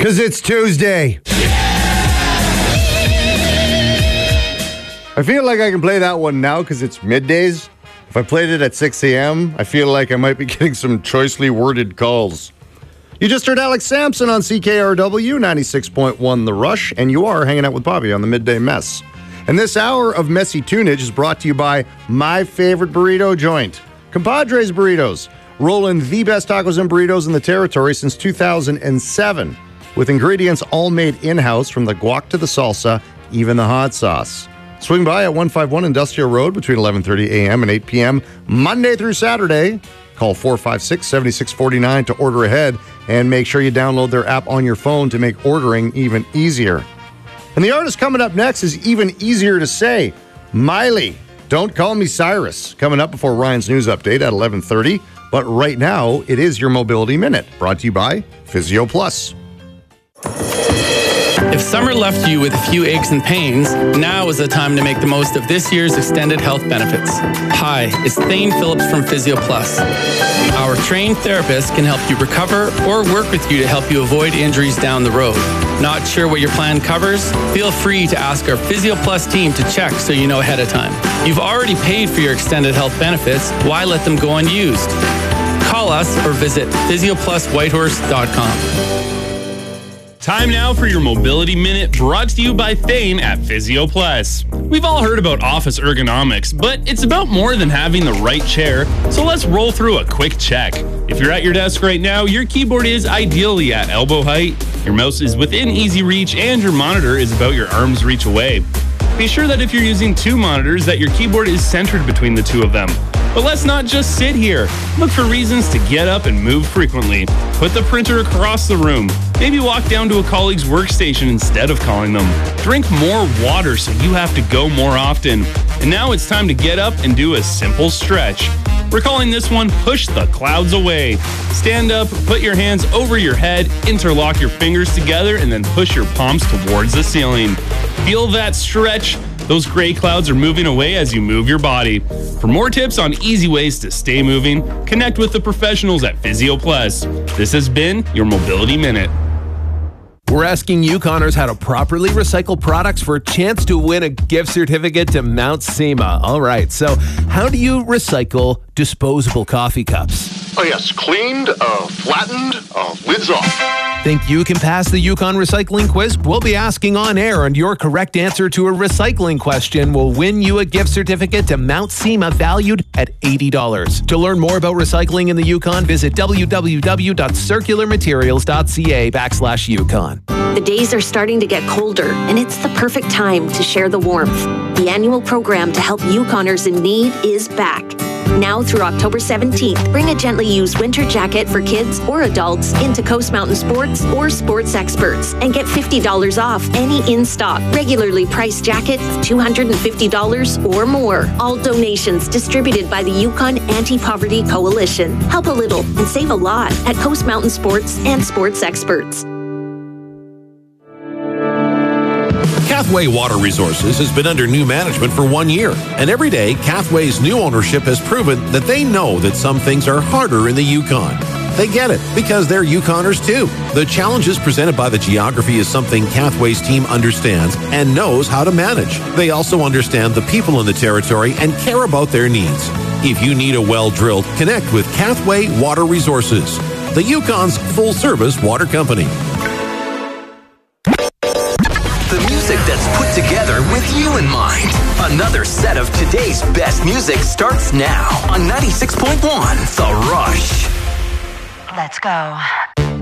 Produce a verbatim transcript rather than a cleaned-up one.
Because it's Tuesday. I feel like I can play that one now because it's middays. If I played it at six a.m., I feel like I might be getting some choicely worded calls. You just heard Alex Sampson on C K R W ninety-six point one The Rush, and you are hanging out with Bobby on the Midday Mess. And this hour of Messy Tunage is brought to you by my favorite burrito joint, Compadres Burritos, rolling the best tacos and burritos in the territory since two thousand seven, with ingredients all made in-house from the guac to the salsa, even the hot sauce. Swing by at one fifty-one Industrial Road between eleven thirty a.m. and eight p.m. Monday through Saturday. Call four five six, seven six four nine to order ahead, and make sure you download their app on your phone to make ordering even easier. And the artist coming up next is even easier to say. Miley, Don't Call Me Cyrus, coming up before Ryan's news update at eleven thirty. But right now, it is your Mobility Minute, brought to you by Physio Plus. If summer left you with a few aches and pains, now is the time to make the most of this year's extended health benefits. Hi, it's Thane Phillips from Physio Plus. Our trained therapists can help you recover or work with you to help you avoid injuries down the road. Not sure what your plan covers? Feel free to ask our Physio Plus team to check so you know ahead of time. You've already paid for your extended health benefits. Why let them go unused? Call us or visit physio plus whitehorse dot com. Time now for your Mobility Minute, brought to you by Thane at Physio Plus. We've all heard about office ergonomics, but it's about more than having the right chair, so let's roll through a quick check. If you're at your desk right now, your keyboard is ideally at elbow height, your mouse is within easy reach, and your monitor is about your arm's reach away. Be sure that if you're using two monitors, that your keyboard is centered between the two of them. But let's not just sit here. Look for reasons to get up and move frequently. Put the printer across the room. Maybe walk down to a colleague's workstation instead of calling them. Drink more water so you have to go more often. And now it's time to get up and do a simple stretch. We're calling this one Push the Clouds Away. Stand up, put your hands over your head, interlock your fingers together, and then push your palms towards the ceiling. Feel that stretch? Those gray clouds are moving away as you move your body. For more tips on easy ways to stay moving, connect with the professionals at Physio Plus. This has been your Mobility Minute. We're asking Yukoners how to properly recycle products for a chance to win a gift certificate to Mount Sema. All right, so how do you recycle disposable coffee cups? Oh yes, cleaned, uh, flattened, uh, lids off. Think you can pass the Yukon Recycling Quiz? We'll be asking on air, and your correct answer to a recycling question will win you a gift certificate to Mount Sema valued at eighty dollars. To learn more about recycling in the Yukon, visit www.circularmaterials.ca backslash Yukon. The days are starting to get colder, and it's the perfect time to share the warmth. The annual program to help Yukoners in need is back. Now through October seventeenth, bring a gently used winter jacket for kids or adults into Coast Mountain Sports or Sports Experts and get fifty dollars off any in-stock, regularly priced jacket of two hundred fifty dollars or more. All donations distributed by the Yukon Anti-Poverty Coalition. Help a little and save a lot at Coast Mountain Sports and Sports Experts. Cathway Water Resources has been under new management for one year, and every day, Cathway's new ownership has proven that they know that some things are harder in the Yukon. They get it, because they're Yukoners too. The challenges presented by the geography is something Cathway's team understands and knows how to manage. They also understand the people in the territory and care about their needs. If you need a well drilled, connect with Cathway Water Resources, the Yukon's full-service water company. The music that's put together with you in mind. Another set of today's best music starts now on ninety-six point one The Rush. Let's go.